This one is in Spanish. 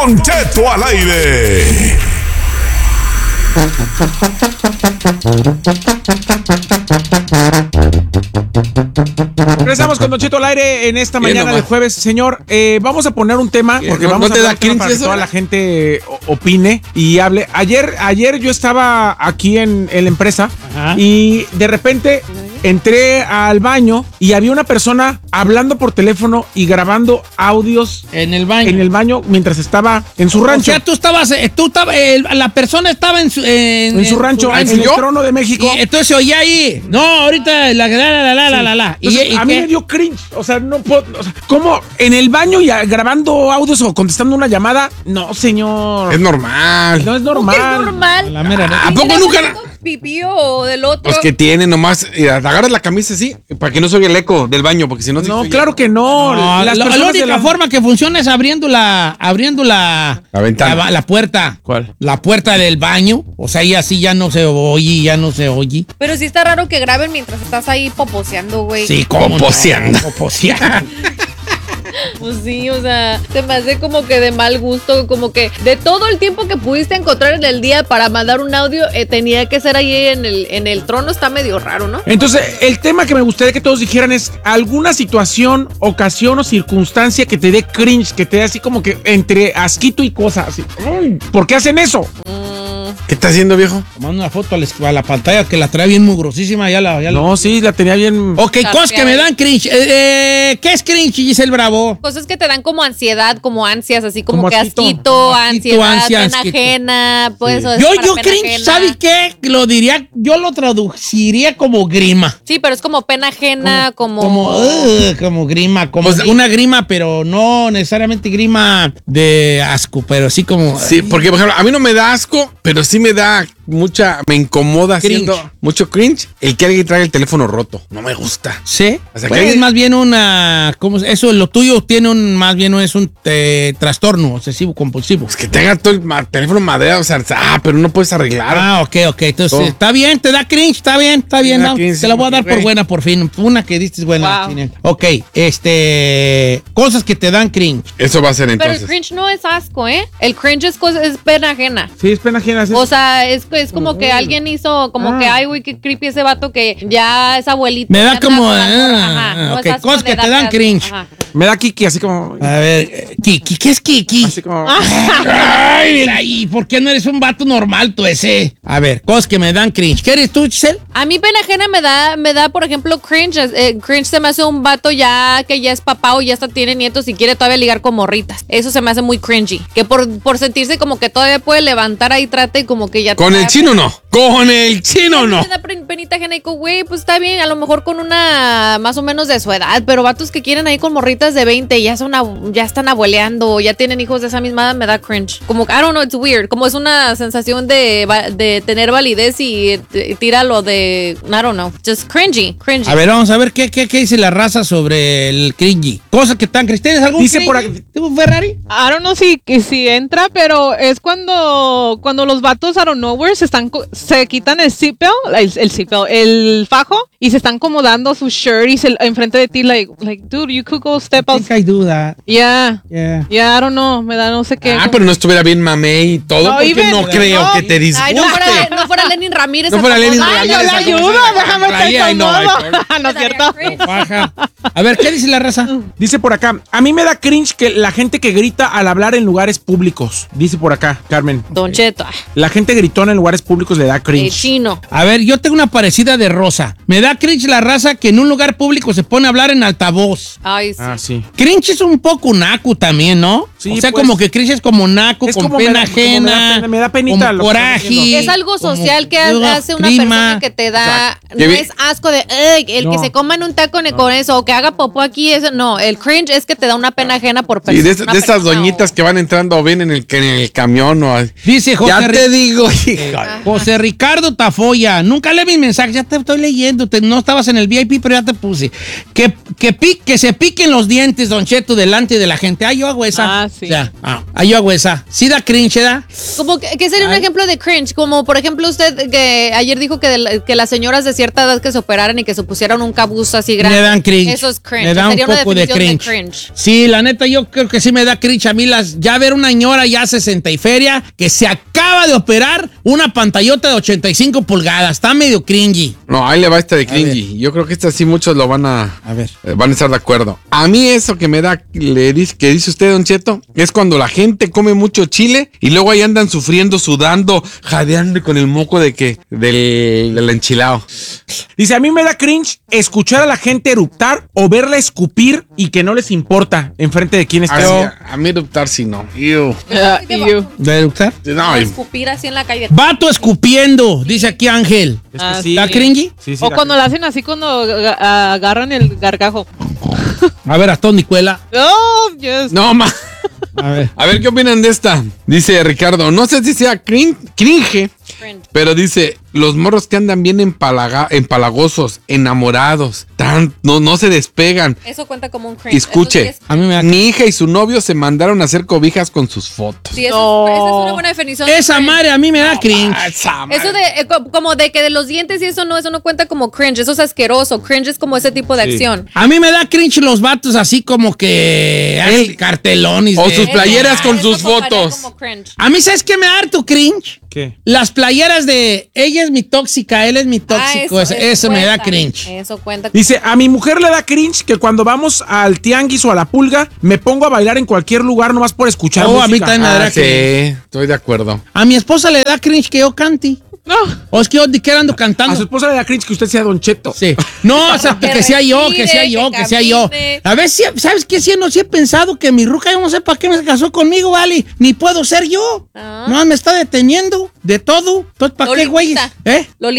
Don Cheto al aire. Regresamos con Don Cheto al aire en esta mañana de jueves. Señor, vamos a poner un tema porque vamos a hablar para que toda la gente opine y hable. Ayer yo estaba aquí en la empresa y de repente entré al baño y había una persona hablando por teléfono y grabando audios en el baño. En el baño mientras estaba en su rancho. O sea, la persona estaba en su rancho, en el trono de México. Y entonces se oía ahí. No, ahorita la. Entonces, a mí me dio cringe. O sea, no puedo. O sea, ¿cómo? En el baño y grabando audios o contestando una llamada. No, señor. Es normal. No es normal. Es normal. ¿A poco nunca? Pipí o del otro. Pues que tiene nomás. Agarras la camisa así para que no se oiga el eco del baño, porque si no. No, claro que no. La única forma que funciona es abriendo la ventana. La puerta. ¿Cuál? La puerta del baño. O sea, y así ya no se oye. Pero sí está raro que graben mientras estás ahí poposeando, güey. Sí, ¿cómo? Poposeando. Pues sí, o sea, se me hace como que de mal gusto, como que de todo el tiempo que pudiste encontrar en el día para mandar un audio, tenía que ser ahí en el trono, está medio raro, ¿no? Entonces, el tema que me gustaría que todos dijeran es alguna situación, ocasión o circunstancia que te dé cringe, que te dé así como que entre asquito y cosas así. ¿Por qué hacen eso? ¿Qué está haciendo, viejo? Tomando una foto a la pantalla que la traía bien mugrosísima. No, sí, la tenía bien. Ok, cosas que me dan cringe. ¿Qué es cringe, Giselle Bravo? Cosas que te dan como ansiedad, como ansias, así como que asquito, ansiedad, pena ajena. Pues, sí. Yo cringe, ¿sabe qué? Yo lo traduciría como grima. Sí, pero es como pena ajena, como grima, como una grima, pero no necesariamente grima de asco, pero sí como. Sí, porque por ejemplo, a mí no me da asco, pero sí me incomoda cringe. haciendo mucho cringe el que alguien trae el teléfono roto. No me gusta. ¿Sí? O sea, pues que es más bien eso, lo tuyo tiene más bien es un trastorno obsesivo compulsivo. Pues que tenga todo el teléfono madera, o sea, pero no puedes arreglar. Ok. Entonces, está bien, te da cringe, está bien. No, cringe, te la voy a dar por buena, por fin. Una que diste es buena. Wow. Ok, cosas que te dan cringe. Eso va a ser entonces. Pero el cringe no es asco, ¿eh? El cringe es pena ajena. Sí, es pena ajena. O sea, es como que alguien hizo como que, ay, güey, qué creepy ese vato que ya es abuelito. Me da como. No, cosas que te dan cringe. Ajá. Me da Kiki, así como. A ver, Kiki, ¿qué es Kiki? Así como. Ay, mira, ¿y por qué no eres un vato normal tú ese? A ver, cosas que me dan cringe. ¿Qué eres tú, Giselle? A mí pena ajena me da, por ejemplo, cringe. Cringe se me hace un vato que ya es papá o ya hasta tiene nietos y quiere todavía ligar con morritas. Eso se me hace muy cringy. Que por sentirse como que todavía puede levantar ahí trata y como que ya. Con el chino no. Con el chino no. Me da penita ajena y güey, pues está bien, a lo mejor con una más o menos de su edad, pero vatos que quieren ahí con morritas de 20 ya están abueleando, ya tienen hijos de esa misma edad, me da cringe. Como, I don't know, it's weird. Como es una sensación de tener validez y tíralo de, I don't know, just cringy. A ver, vamos a ver qué dice la raza sobre el cringy. Cosas que están cringy. ¿Tienes algún Dice cringy? por aquí. ¿Tú, Ferrari? I don't know si entra, pero es cuando los vatos out of nowhere se quitan el seatbelt, el fajo, y se están acomodando su shirt y enfrente de ti, like, dude, you could go step out. I think I do that. Yeah, I don't know, me da no sé qué. Pero no estuviera bien mamé y todo, porque no creo que te disguste. Ay, no fuera Lenin Ramírez. No fuera Lenin Ay, yo Ramírez. la ayudo, déjame estar no es cierto. A ver, ¿qué dice la raza? Dice por acá, a mí me da cringe que la gente que grita al hablar en lugares públicos. Dice por acá, Carmen. Don Cheto. La gente gritona en lugares públicos le da cringe. Chino. A ver, yo tengo una parecida de Rosa. Me da cringe la raza que en un lugar público se pone a hablar en altavoz. Ay, sí. Ah, sí. Cringe es un poco naco también, ¿no? Sí, o sea, pues, como que cringe es como naco, es con como pena ajena. me da penita como lo que estás coraje. diciendo. Es algo social que como hace una grima. persona que te da. No es asco de el que se coma en un taco con eso o que haga popó aquí. Eso no. El cringe es que te da una pena ajena por Y persona. de estas doñitas que van entrando o ven en el camión o. Dice José. Ya te digo, hija. José Ricardo Tafoya. Nunca leí mis mensajes. Ya te estoy leyendo. No estabas en el VIP, pero ya te puse. Que se piquen los dientes, Don Cheto, delante de la gente. Ah, yo hago esa. O sea, yo hago esa. Sí da cringe, ¿da? Como que sería un ejemplo de cringe. Como, por ejemplo, usted que ayer dijo que las señoras de cierta edad que se operaran y que se pusieran un cabuzo así grande. Me dan cringe. Eso es cringe. Me da un poco de cringe. Sí, la neta, yo creo que sí me da cringe a mí ya ver una señora ya 60 y feria que se acaba de operar una pantallota de 85 pulgadas. Está medio cringy. No, ahí le va esta de cringy. Yo creo que esta sí muchos lo van a ver. Van a estar de acuerdo. A mí eso que me da, que dice usted, Don Cheto, es cuando la gente come mucho chile y luego ahí andan sufriendo, sudando, jadeando con el moco del enchilado. Dice, a mí me da cringe escuchar a la gente eruptar o verla escupir y que no les importa enfrente de quién está. A mí eruptar sí no. ¿De eruptar? No, escupir así en la calle. Vato escupiendo, dice aquí Ángel. ¿Está cringy? Sí, o cuando lo hacen así cuando agarran el gargajo. A ver, hasta dónde cuela. Oh, yes. No, A ver, ¿qué opinan de esta? Dice Ricardo, no sé si sea cringe, pero dice, los morros que andan bien empalagosos, enamorados, no se despegan. Eso cuenta como un cringe. Escuche, a mí mi hija y su novio se mandaron a hacer cobijas con sus fotos. Sí, esa es una buena definición. Esa madre a mí me da cringe. Eso de como de que de los dientes y eso no cuenta como cringe. Eso es asqueroso. Cringe es como ese tipo de acción. A mí me da cringe los vatos así como que cartelones. O sus playeras con sus fotos. A mí, ¿sabes qué me da harto cringe? ¿Qué? Las playeras de ella es mi tóxica, él es mi tóxico. Eso me da cringe. Eso cuenta. Dice, a mi mujer le da cringe que cuando vamos al tianguis o a la pulga, me pongo a bailar en cualquier lugar nomás por escuchar música. A mí también me da cringe. Sí, estoy de acuerdo. A mi esposa le da cringe que yo cante. No. O es que yo de qué ando cantando. A su esposa le da cringe que usted sea Don Cheto. Sí. No, o sea, que sea yo. A ver, ¿sabes qué? Sí he pensado que mi ruca, yo no sé para qué me casó conmigo, vale. Ni puedo ser yo. No, me está deteniendo de todo. Entonces, ¿para qué, güey?